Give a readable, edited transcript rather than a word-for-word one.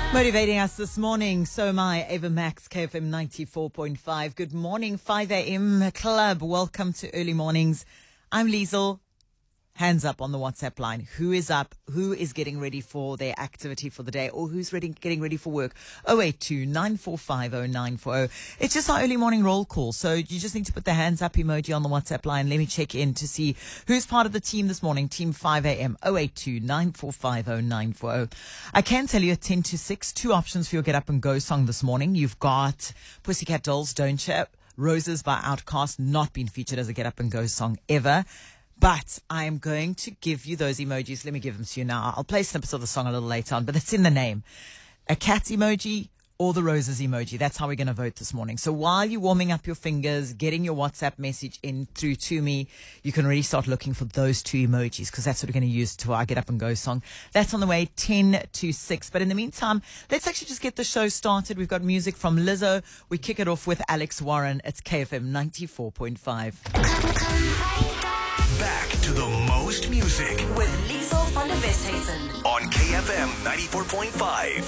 Motivating us this morning, so am I, Ava Max, KFM 94.5. Good morning, 5 a.m. Club. Welcome to Early Mornings. I'm Liesel. Hands up on the WhatsApp line. Who is up? Who is getting ready for their activity for the day? Or who's getting ready for work? 082-945-0940. It's just our early morning roll call. So you just need to put the hands up emoji on the WhatsApp line. Let me check in to see who's part of the team this morning. Team 5 a.m. 082-945-0940. I can tell you at 10 to 6, two options for your Get Up and Go song this morning. You've got Pussycat Dolls, Don't You? Roses by Outkast, not been featured as a Get Up and Go song ever. But I am going to give you those emojis. Let me give them to you now. I'll play snippets of the song a little later on, but it's in the name. A cat emoji or the roses emoji. That's how we're going to vote this morning. So while you're warming up your fingers, getting your WhatsApp message in through to me, you can really start looking for those two emojis because that's what we're going to use to our Get Up and Go song. That's on the way, 10 to 6. But in the meantime, let's actually just get the show started. We've got music from Lizzo. We kick it off with Alex Warren. It's KFM 94.5. Back to the most music with Liesel van der Westhuizen on KFM 94.5.